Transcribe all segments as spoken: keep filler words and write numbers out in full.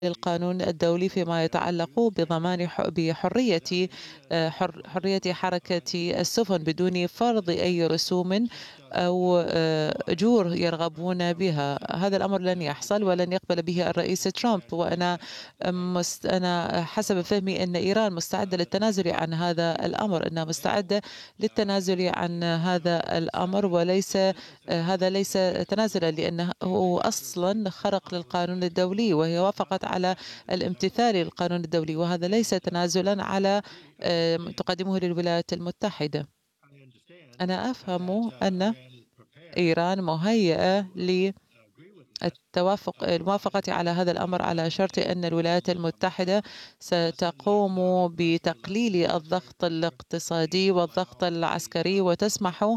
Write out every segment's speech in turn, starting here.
القانون الدولي فيما يتعلق بضمان بحرية حر حرية حركة السفن بدون فرض أي رسوم أو أجور يرغبون بها. هذا الأمر لن يحصل ولن يقبل به الرئيس ترامب، وأنا مست... أنا حسب فهمي أن إيران مستعدة للتنازل عن هذا الأمر، أنها مستعدة للتنازل عن هذا الأمر، وليس هذا ليس تنازلا، لأنه أصلا خرق للقانون الدولي، وهي وافقت على الامتثال للقانون الدولي، وهذا ليس تنازلا على تقدمه للولايات المتحدة. أنا أفهم أن إيران مهيئة للتوافق الموافقة على هذا الأمر على شرط أن الولايات المتحدة ستقوم بتقليل الضغط الاقتصادي والضغط العسكري، وتسمح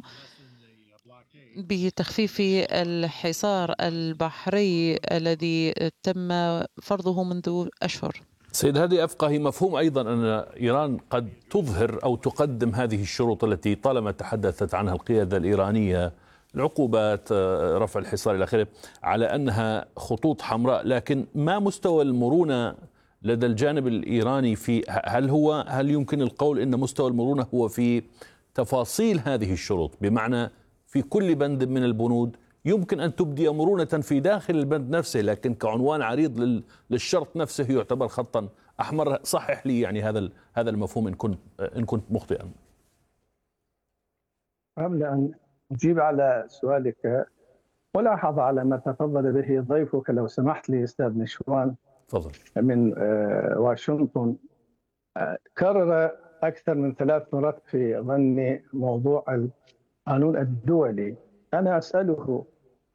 بتخفيف الحصار البحري الذي تم فرضه منذ أشهر. سيد هادي أفقهي، مفهوم أيضا أن إيران قد تظهر أو تقدم هذه الشروط التي طالما تحدثت عنها القيادة الإيرانية، العقوبات، رفع الحصار إلى آخره، على أنها خطوط حمراء، لكن ما مستوى المرونة لدى الجانب الإيراني في هل هو هل يمكن القول أن مستوى المرونة هو في تفاصيل هذه الشروط، بمعنى في كل بند من البنود يمكن أن تبدي مرونة في داخل البند نفسه، لكن كعنوان عريض للشرط نفسه يعتبر خطا أحمر؟ صحح لي يعني هذا هذا المفهوم إن كنت إن كنت مخطئا. قبل أن أجيب على سؤالك ولاحظ على ما تفضل به ضيفك لو سمحت لي أستاذ نشوان تفضل من واشنطن، كرر أكثر من ثلاث مرات في ظني موضوع القانون الدولي. أنا أسأله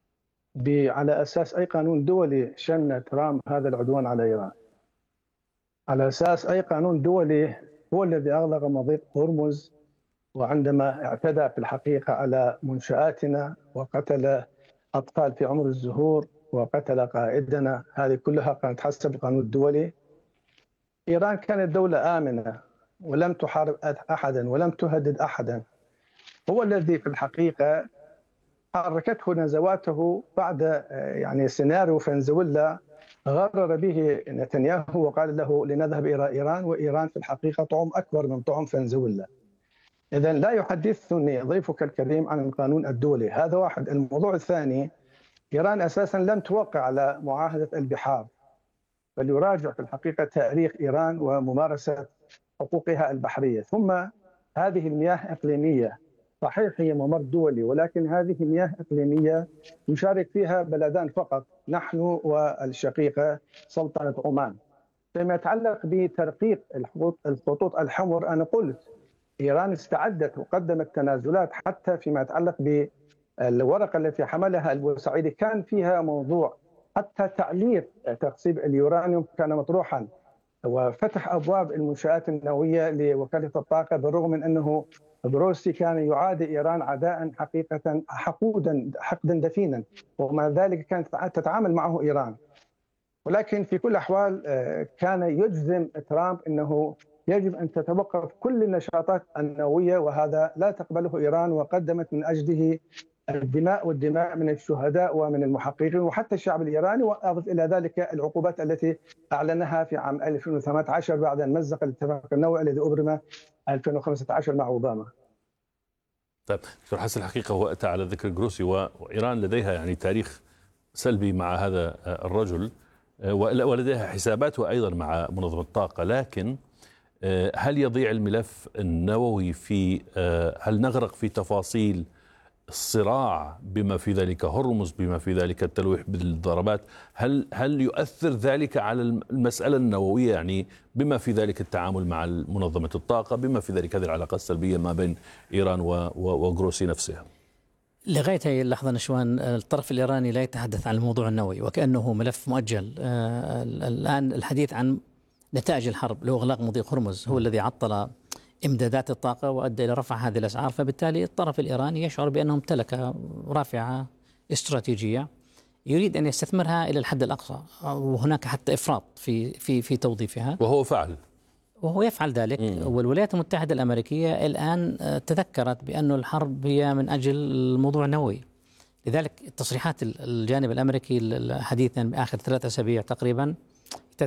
على أساس أي قانون دولي شن ترامب هذا العدوان على إيران؟ على أساس أي قانون دولي هو الذي أغلق مضيق هرمز، وعندما اعتدى في الحقيقة على منشآتنا وقتل أطفال في عمر الزهور وقتل قائدنا، هذه كلها كانت حسب القانون الدولي. إيران كانت دولة آمنة ولم تحارب أحدا ولم تهدد أحدا، هو الذي في الحقيقة حركته نزواته بعد يعني سيناريو فنزويلا غرر به نتنياهو وقال له لنذهب إلى إيران، وإيران في الحقيقة طعم أكبر من طعم فنزويلا. إذن لا يحدثني ضيفك الكريم عن القانون الدولي، هذا واحد. الموضوع الثاني، إيران أساسا لم توقع على معاهدة البحار، بل يراجع في الحقيقة تاريخ إيران وممارسة حقوقها البحرية. ثم هذه المياه إقليمية، صحيح هي ممر دولي، ولكن هذه مياه إقليمية يشارك فيها بلدان فقط، نحن والشقيقة سلطنة عمان. فيما يتعلق بترقيق الخطوط الحمر، أنا قلت إيران استعدت وقدمت تنازلات حتى فيما يتعلق بالورقة التي حملها البورسعيدي، كان فيها موضوع حتى تعليق تخصيب اليورانيوم كان مطروحا، وفتح أبواب المنشآت النووية لوكالة الطاقة، بالرغم من أنه بروسي كان يعادي إيران عداء حقيقة حقودا حقدا دفينا، ومع ذلك كانت تتعامل معه إيران. ولكن في كل الأحوال كان يجزم ترامب أنه يجب أن تتوقف كل النشاطات النووية، وهذا لا تقبله إيران، وقدمت من أجله الدماء والدماء من الشهداء ومن المحققين وحتى الشعب الإيراني، وأضف إلى ذلك العقوبات التي أعلنها في عام ألفين وثمانية عشر بعد أن مزق الاتفاق النووي الذي أبرم ألفين وخمسة عشر مع أوباما. طيب دكتور حسن، الحقيقة هو أتى على ذكر جروسي، وإيران لديها يعني تاريخ سلبي مع هذا الرجل، ولديها حساباته أيضا مع منظمة الطاقة، لكن هل يضيع الملف النووي في هل نغرق في تفاصيل الصراع بما في ذلك هرمز، بما في ذلك التلويح بالضربات؟ هل هل يؤثر ذلك على المسألة النووية، يعني بما في ذلك التعامل مع منظمة الطاقة، بما في ذلك هذه العلاقة السلبية ما بين إيران وغروسي نفسها؟ لغاية هذه اللحظة نشوان الطرف الإيراني لا يتحدث عن الموضوع النووي وكأنه ملف مؤجل. الآن الحديث عن نتائج الحرب اللي هو إغلاق مضيق هرمز هو الذي عطل إمدادات الطاقة وأدى إلى رفع هذه الأسعار، فبالتالي الطرف الإيراني يشعر بأنه امتلك رافعة استراتيجية يريد أن يستثمرها إلى الحد الأقصى، وهناك حتى إفراط في في في توظيفها، وهو فعل وهو يفعل ذلك. مم. والولايات المتحدة الأمريكية الآن تذكرت بأن الحرب هي من أجل الموضوع النووي، لذلك تصريحات الجانب الأمريكي حديثا بآخر ثلاثة أسابيع تقريبا